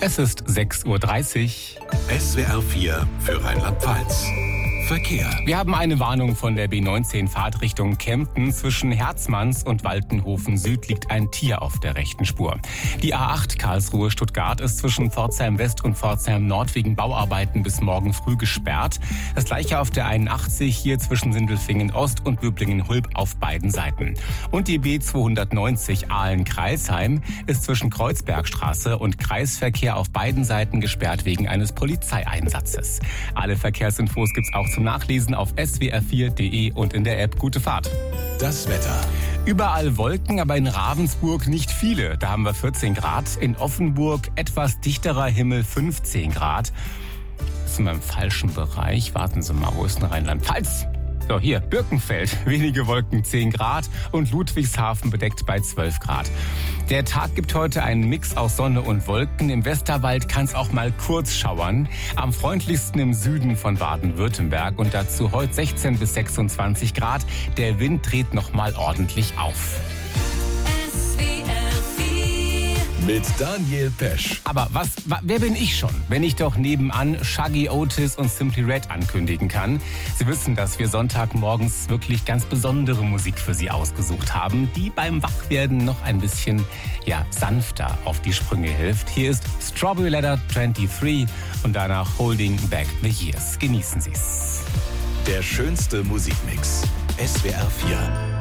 Es ist 6:30 Uhr. SWR 4 für Rheinland-Pfalz. Verkehr. Wir haben eine Warnung von der B19 Fahrtrichtung Kempten. Zwischen Herzmanns und Waltenhofen Süd liegt ein Tier auf der rechten Spur. Die A8 Karlsruhe-Stuttgart ist zwischen Pforzheim West und Pforzheim Nord wegen Bauarbeiten bis morgen früh gesperrt. Das gleiche auf der 81 hier zwischen Sindelfingen Ost und Böblingen-Hulb auf beiden Seiten. Und die B290 Aalen-Kreisheim ist zwischen Kreuzbergstraße und Kreisverkehr auf beiden Seiten gesperrt wegen eines Polizeieinsatzes. Alle Verkehrsinfos gibt's auch zum Nachlesen auf swr4.de und in der App. Gute Fahrt. Das Wetter. Überall Wolken, aber in Ravensburg nicht viele. Da haben wir 14 Grad. In Offenburg etwas dichterer Himmel, 15 Grad. Jetzt sind wir im falschen Bereich. Warten Sie mal, wo ist denn Rheinland-Pfalz? So, hier, Birkenfeld, wenige Wolken, 10 Grad und Ludwigshafen bedeckt bei 12 Grad. Der Tag gibt heute einen Mix aus Sonne und Wolken. Im Westerwald kann es auch mal kurz schauern. Am freundlichsten im Süden von Baden-Württemberg und dazu heute 16 bis 26 Grad. Der Wind dreht noch mal ordentlich auf. Mit Daniel Pesch. Aber wer bin ich schon, wenn ich doch nebenan Shaggy Otis und Simply Red ankündigen kann? Sie wissen, dass wir Sonntagmorgens wirklich ganz besondere Musik für Sie ausgesucht haben, die beim Wachwerden noch ein bisschen sanfter auf die Sprünge hilft. Hier ist Strawberry Letter 23 und danach Holding Back the Years. Genießen Sie's. Der schönste Musikmix. SWR 4.